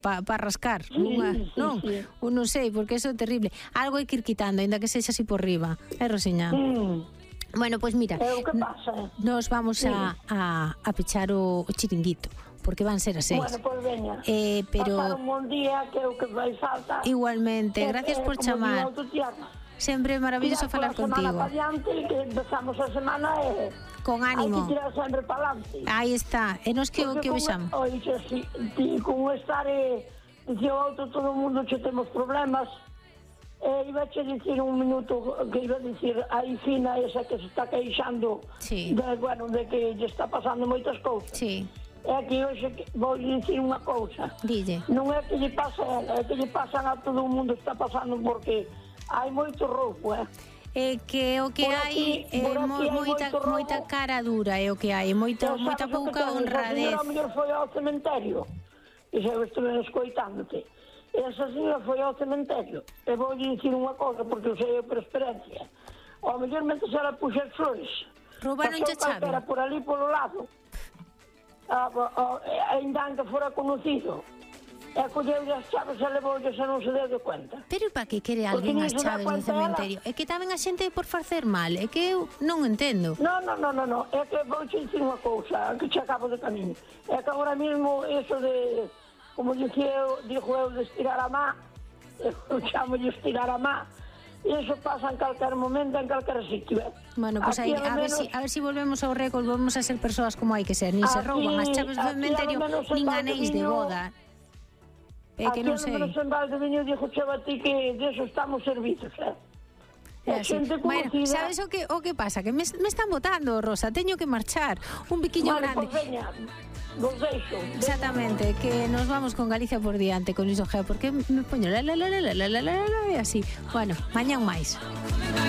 para rascar. Non, sí. non sei, porque eso é terrible. Algo hai que ir quitando, ainda que sexa así por riba. Rosiña? Bueno, pois mira, O que pasa? nos vamos a pechar o chiringuito, porque van ser as 6. Bueno, pois veña. Pero pasar un bon día, que é o que vai falta. Igualmente, gracias por chamar. Sempre é maravilloso falar contigo. Semana para diante, que empezamos a semana con ánimo. Hai que tirar sempre para adelante. Aí está. E nos que o que vexamos? Oixe, ti con estar dicir outro, todo o mundo che temos problemas. Iba a dicir un minuto que iba a dicir a Fina, esa que se está queixando de que lle está pasando moitas cousas. Sí. É que hoxe vou dicir unha cousa. Dille. Non é que lle pasa a ela, é que lle pasan a todo o mundo, está pasando porque hai moito roubo, que o que hai é moita cara dura, é o que hai, moita pouca honradez. A mellor foi ao cementerio, e xa estuve escoitándote. Esa señora foi ao cementerio, e vou dicir unha cousa, porque eu sei por experiencia. Ao mellor mentre ela puxa as flores, roubaron a chave. Era por ali polo lado, ainda que fora conocido. E colleu as chaves e levoulle se non se deu de cuenta. Pero para que quere alguén as chaves no cementerio? É que tamén a xente por facer mal, é que eu non entendo. Non, é que vou che dicir unha cousa, que che acabo de camiño. É que agora mesmo eso de, como digo eu, de estirar a má, eu chamo de estirar a má, iso pasa en calquer momento, en calquer sitio. Bueno, pues aí, a ver si volvemos ao récord, volvemos a ser persoas como hai que ser, nin se rouban as chaves do cementerio, nin anéis de boda. É que non sei. Aquí en Valdeviño dixo Chavati que deso estamos servidos, Bueno, sabes o que pasa? Que me están botando, Rosa, teño que marchar. Un biquiño grande. Pues veña, vos deixo. Exactamente, que nos vamos con Galicia por diante, con Iso Gea, porque me poño así. Bueno, mañán máis.